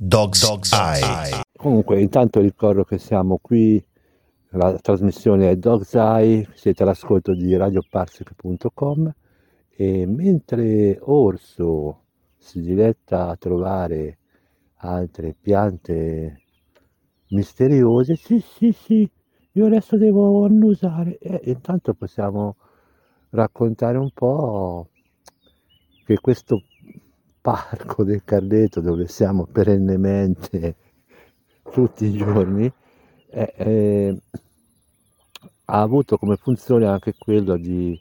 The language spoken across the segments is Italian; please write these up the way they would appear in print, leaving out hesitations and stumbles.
Dog's Eye. Comunque, intanto ricordo che siamo qui, la trasmissione è Dog's Eye, siete all'ascolto di radioparsec.com e mentre Orso si diletta a trovare altre piante misteriose, sì, io adesso devo annusare e intanto possiamo raccontare un po' che questo parco del Cardeto dove siamo perennemente tutti i giorni ha avuto come funzione anche quello di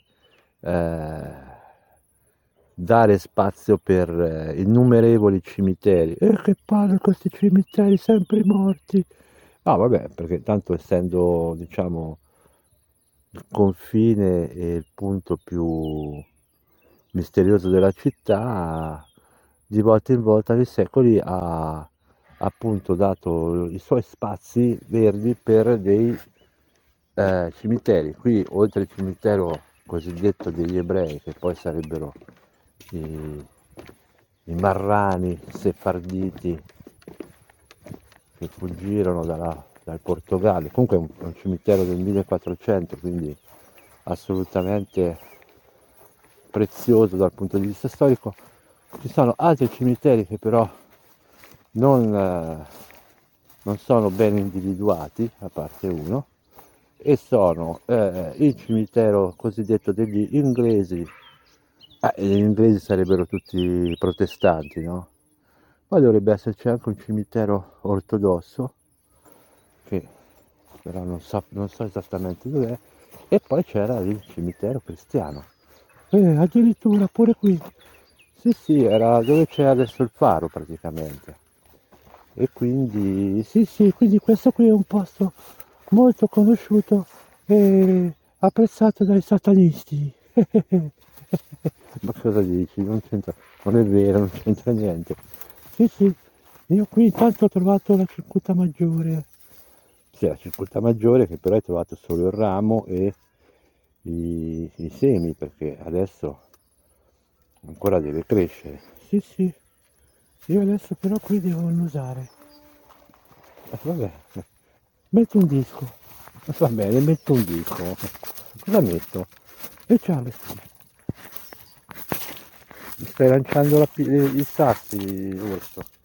dare spazio per innumerevoli cimiteri. Che palle questi cimiteri sempre morti! Ah, vabbè, perché tanto essendo, diciamo, il confine e il punto più misterioso della città, di volta in volta nei secoli ha appunto dato i suoi spazi verdi per dei cimiteri. Qui, oltre al cimitero cosiddetto degli ebrei, che poi sarebbero i, i marrani sefarditi che fuggirono dal Portogallo, comunque è un cimitero del 1400, quindi assolutamente prezioso dal punto di vista storico. Ci sono altri cimiteri che però non sono ben individuati, a parte uno, e sono il cimitero cosiddetto degli inglesi. Gli inglesi sarebbero tutti protestanti, no? Poi dovrebbe esserci anche un cimitero ortodosso, che però non so esattamente dov'è, e poi c'era il cimitero cristiano. Addirittura pure qui. Sì, era dove c'è adesso il faro praticamente. E quindi, quindi questo qui è un posto molto conosciuto e apprezzato dai satanisti. Ma cosa dici? Non c'entra, non è vero, non c'entra niente. Sì, io qui intanto ho trovato la cicuta maggiore. Sì, la cicuta maggiore che però hai trovato solo il ramo e i semi, perché adesso ancora deve crescere. Sì, io adesso però qui devo annusare. Vabbè, metto un disco. Va bene, metto un disco. Cosa metto? E ciao. Mi stai lanciando i sassi, Orso.